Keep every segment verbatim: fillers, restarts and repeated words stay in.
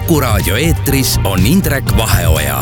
Kuku Raadio eetris on Indrek Vaheoja.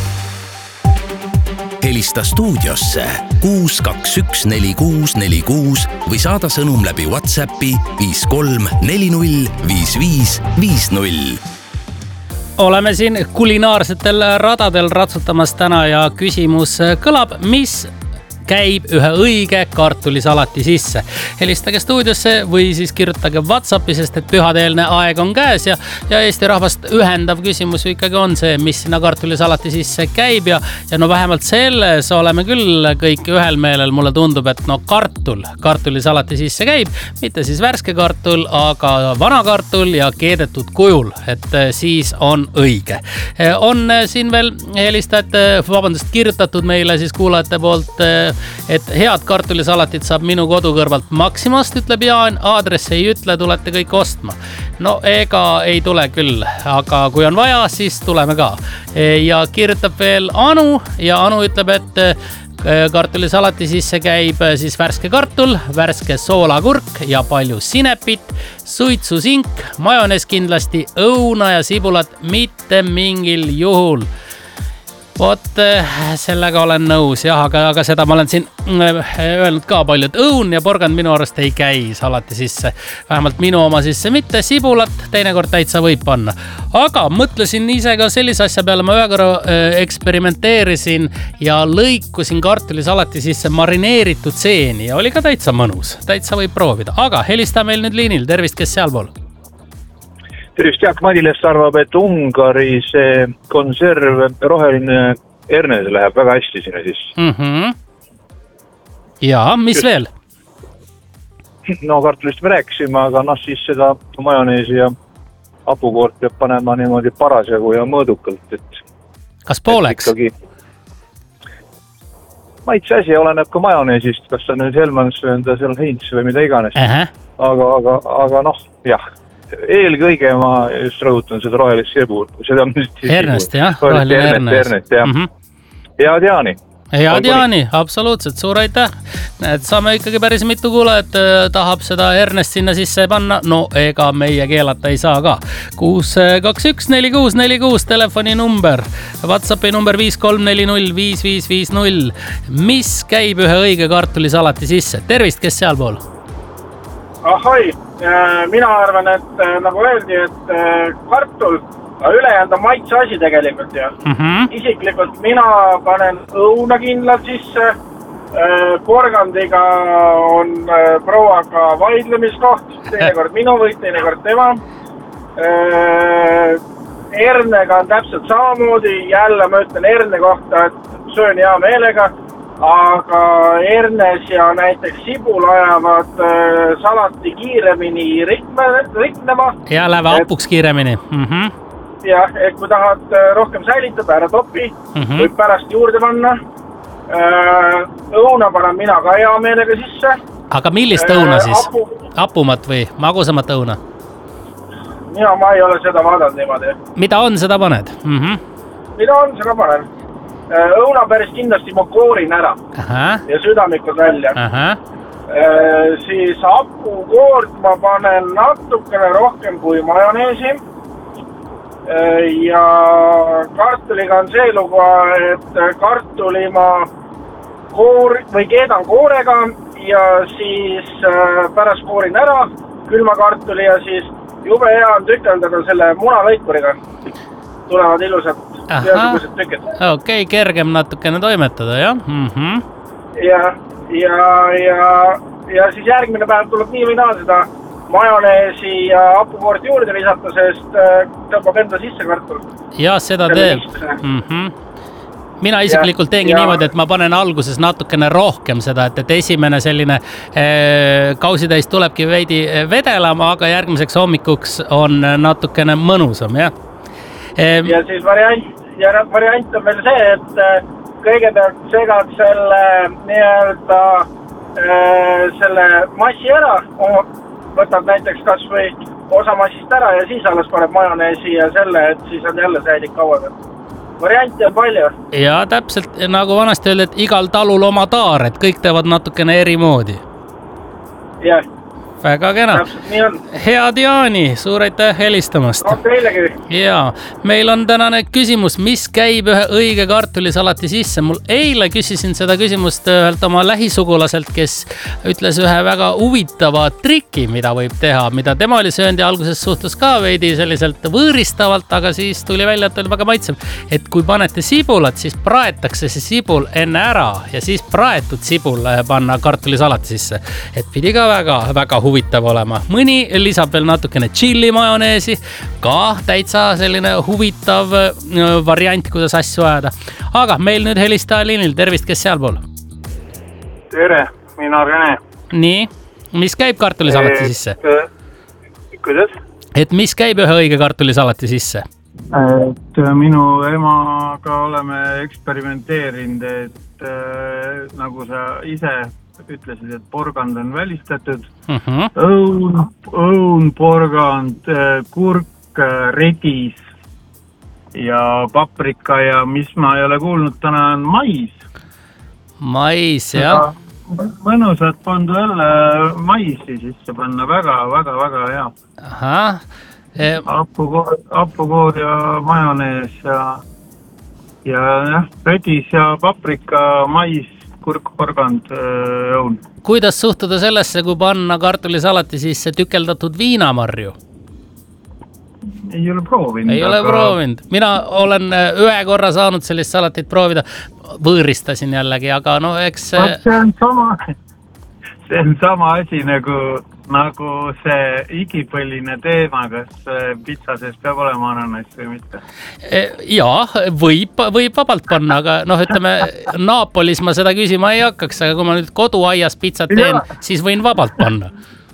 Helista stuudiosse kuus kaks üks neli kuus neli kuus või saada sõnum läbi WhatsAppi viis kolm neli null viis viis viis null. Oleme siin kulinaarsetel radadel ratsutamas täna ja küsimus kõlab, mis käib ühe õige kartulisalati sisse. Helistage stuudiosse või siis kirjutage WhatsAppi, sest et pühadeelne aeg on käes ja, ja Eesti rahvast ühendav küsimus ikkagi on see, mis sinna kartulisalati sisse käib ja, ja no vähemalt selles oleme küll kõik ühel meelel. Mulle tundub, et no kartul kartulisalati sisse käib, mitte siis värske kartul, aga vana kartul ja keedetud kujul, et siis on õige. On siin veel helistajad, vabandust, kirjutatud meile siis kuulajate poolt, et head kartulisalatit saab minu kodu kõrvalt Maximast, ütleb Jaan, aadress ei ütle, tulete kõik ostma. No ega ei tule küll, aga kui on vaja, siis tuleme ka. Ja kirjutab veel Anu ja Anu ütleb, et kartulisalati sisse käib siis värske kartul, värske soolakurk ja palju sinepit, suitsusink, majonees kindlasti, õuna ja sibulat mitte mingil juhul. Vot sellega olen nõus, jah, aga, aga seda ma olen siin öelnud ka palju, et õun ja porgand minu arust ei käi salati sisse. Vähemalt minu oma sisse mitte, sibulat teinekord täitsa võib panna. Aga mõtlesin ise ka sellise asja peale, ma ühe korra eksperimenteerisin ja lõikusin kartulisalati sisse marineeritud seeni ja oli ka täitsa mõnus, täitsa võib proovida. Aga helista meil nüüd liinil, tervist, kes sealpool? Tervist, Jaak Madilest arvab, et Ungari see konserv roheline ernes läheb väga hästi sinna sisse. Mm-hmm. Ja, mis Just. veel? No kartulist me rääkisime, aga noh siis seda majoneesi ja hapukoort peab panema niimoodi parasjagu ja mõõdukalt. Et, kas pooleks? Ikkagi... maitse asi oleneb ka majoneesist, kas ta nüüd Helmans või enda seal Heinz või mida iganes. Uh-huh. Aga, aga, aga noh, jah. Eelkõige ma just rõhutan seda rohelist sebu. Seda Ernest, jah? Roheline Ernest. Ernest, jah. Mm-hmm. Head Jaani. Head Jaani, absoluutselt, suur aitäh. Et saame ikkagi päris mitu kuule, et tahab seda Ernest sinna sisse panna. No ega meie keelata ei saa ka. kuus kaks üks neli kuus neli kuus telefoni number. WhatsAppi number viis kolm neli null viis viis viis null. Mis käib ühe õige kartulisalati sisse? Tervist, kes sealpool? Ahoi, mina arvan, et nagu öeldi, et kartul ülejäänud on maitse asi tegelikult ja mm-hmm. isiklikult mina panen õuna kindlalt sisse, porgandiga on prouaga vaidlemiskoht, teinekord minu võit, teinekord tema. Ernega on täpselt samamoodi, jälle ma ütlen erne kohta, et söön hea meelega. Aga Ernes ja näiteks sibul ajavad äh, salati kiiremini rikme, riknema. Ja läheb hapuks kiiremini. Mm-hmm. Jah, et kui tahad rohkem säilitada, ära topi, mm-hmm. võib pärast juurde panna. Äh, õuna panen mina ka hea meelega sisse. Aga millist õuna siis? Apu. Apumat või magusamat õuna? Mina ma ei ole seda vaadanud niimoodi. Mida on, seda paned? Mm-hmm. Mida on, seda panen. Õuna päris kindlasti ma koorin ära. Aha. Ja südamikud välja. Aha. E, siis hapukoort ma panen natukene rohkem kui majoneesi. E, ja kartuliga on see lugu, et kartuli ma koor, või keedan koorega ja siis pärast koorin ära külma kartuli ja siis jube hea on tükeldada selle munalõikuriga. Tulevad ilusad ühesugused tükid. Okei, okay, kergem natukene toimetada, jah? Mm-hmm. Ja, ja, ja, ja siis järgmine päev tuleb nii või naa seda majoneesi ja hapukoort juurde lisata, sest tõmbab enda sisse kartul. Ja, seda teeb. Mm-hmm. Mina isiklikult teengi ja, niimoodi, et ma panen alguses natukene rohkem seda, et, et esimene selline eh, kausitäis tulebki veidi vedelama, aga järgmiseks hommikuks on natukene mõnusam, jah? Ja siis variant, ja variant on veel see, et kõigepealt segad selle nii-öelda selle massi ära, võtad näiteks kas või osa massist ära ja siis alles paneb majoneesi ja selle, et siis on jälle säilik kauem. Varianti on palju. Ja täpselt nagu vanasti öeldi, et igal talul oma taar, et kõik teevad natukene eri moodi. Jah. Väga kena. Head Jaani, suur aitäh helistamast. No teilegi. Ja, meil on tänane küsimus, mis käib ühe õige kartulisalati sisse. Mul eile küsisin seda küsimust ühelt oma lähisugulaselt, kes ütles ühe väga huvitava triki, mida võib teha, mida tema oli söönud ja alguses suhtus ka veidi selliselt võõristavalt, aga siis tuli välja, et oli väga maitsev. Et kui panete sibulat, siis praetakse see sibul enne ära ja siis praetud sibul panna kartulisalati sisse. Et pidi ka väga, väga huvitav olema. Mõni lisab veel natukene chili majoneesi, ka täitsa selline huvitav variant, kuidas asju ajada. Aga meil nüüd helistaja liinil, tervist, kes sealpool? Tere, mina Rene. Nii, mis käib kartulisalati sisse? Kuidas? Et mis käib ühe õige kartulisalati sisse? Et minu emaga oleme eksperimenteerinud, et äh, nagu sa ise ütlesid, et porgand on välistatud. Uh-huh. Õun, õun, porgand, kurk, redis ja paprika ja mis ma ei ole kuulnud täna on mais. Mais, jah. Mõnusad pandu jälle maisi sisse panna, väga, väga, väga hea. Aha. E... Apukoor, apukoor ja majonees ja, ja jah, redis ja paprika, mais, kurk, porgand, õun. Kuidas suhtuda sellesse, kui panna kartulisalati sisse tükeldatud viinamarju? Ei ole proovinud. Ei ole aga... proovinud. Mina olen ühe korra saanud sellist salatit proovida. Võõristasin jällegi, aga no eks... See on sama, see on sama asi nagu, nagu see igipõline teema, kas pitsa sees peab olema ananas või mitte. Jaa, võib, võib vabalt panna, aga noh, ütleme, Naapolis ma seda küsima ei hakkaks, aga kui ma nüüd koduaias pitsat teen, ja. Siis võin vabalt panna.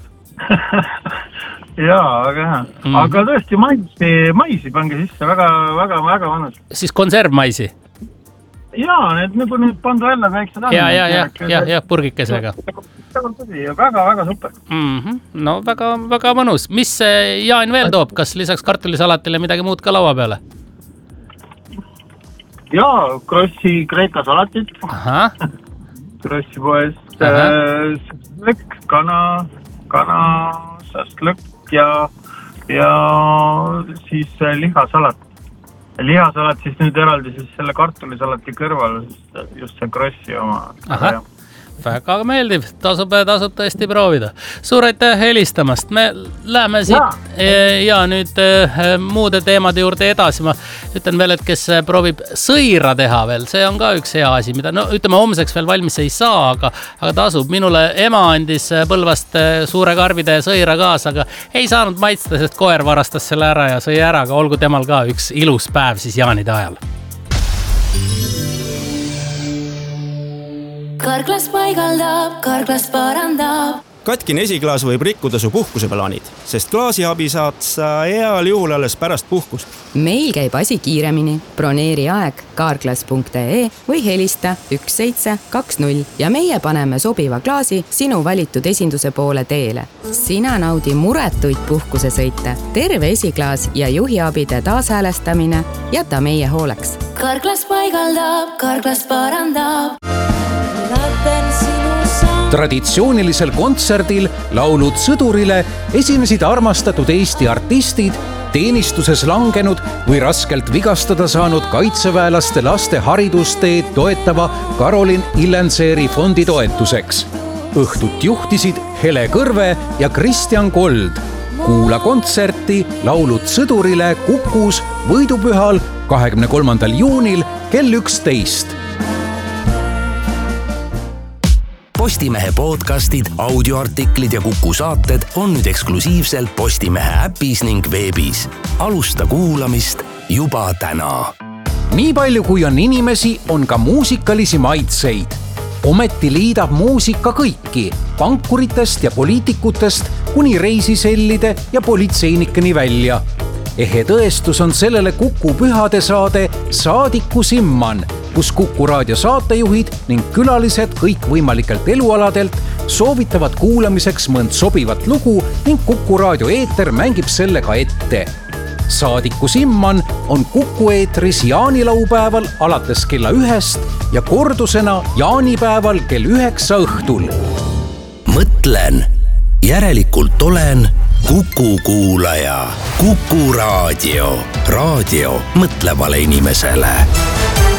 Jaa, aga hea. Mm-hmm. Aga tõesti maisi, maisi pange sisse, väga, väga, väga vanus. Siis konservmaisi? Jaa, need nagu nüüd pandu välja väiksed ja, ja, ja, ja, ja purgikesega. Väga, väga super. Mm-hmm. No väga, väga mõnus. Mis Jaan veel toob? Kas lisaks kartulisalatile midagi muud ka laua peale? Jaa, krossi kreeka salatit. Aha. Krossi poest. Lõkk, kana, kana, lõkk ja, ja siis lihasalat. Lihasalat siis nüüd eraldi siis selle kartulisalati kõrval, just see krossi oma. Aha, väga meeldiv, tasub, tasub tõesti proovida. Suur aitäh helistamast, me läheme siit ja, ja nüüd muude teemade juurde edasi. Ma ütlen veel, et kes proovib sõira teha veel, see on ka üks hea asi, mida no, ütleme homseks veel valmis ei saa, aga, aga tasub. Minule ema andis Põlvast suure karvide sõira kaasa, aga ei saanud maitsta, sest koer varastas selle ära ja sõi ära, aga olgu temal ka üks ilus päev siis jaanide ajal. Karklas paigaldab, karklas parandab. Katkine esiklaas võib rikkuda su puhkuseplaanid, sest klaasiabi saad sa heal juhul alles pärast puhkust. Meil käib asi kiiremini. Broneeri aeg karklas punkt ee või helista üks seitse kaks null ja meie paneme sobiva klaasi sinu valitud esinduse poole teele. Sina naudi muretuid puhkusesõite, terve esiklaas ja juhiabide taashäälestamine jäta meie hooleks. Karklas paigaldab, karklas parandab. Traditsioonilisel kontserdil Laulud sõdurile esinesid armastatud Eesti artistid, teenistuses langenud või raskelt vigastada saanud kaitseväelaste laste haridusteed toetava Karolin Illenseeri fondi toetuseks. Õhtut juhtisid Hele Kõrve ja Kristjan Kold. Kuula kontserti Laulud sõdurile Kukus võidupühal kahekümne kolmandal juunil kell üksteist. Postimehe podcastid, audioartiklid ja Kuku saated on nüüd eksklusiivselt Postimehe äpis ning veebis. Alusta kuulamist juba täna. Nii palju kui on inimesi, on ka muusikalisi maitseid. Ometi liidab muusika kõiki, pankuritest ja poliitikutest kuni reisisellide ja politseinikeni välja. Ehe tõestus on sellele Kuku pühade saade Saadiku Simman, kus Kuku raadio saatejuhid ning külalised kõikvõimalikelt elualadelt soovitavad kuulamiseks mõnd sobivat lugu ning Kuku raadio eeter mängib selle ka ette. Saadiku Simman on Kuku eetris jaanilaupäeval alates kella ühest ja kordusena jaanipäeval kell üheksa õhtul. Mõtlen järelikult olen Kuku kuulaja. Kuku raadio. Raadio mõtlevale inimesele.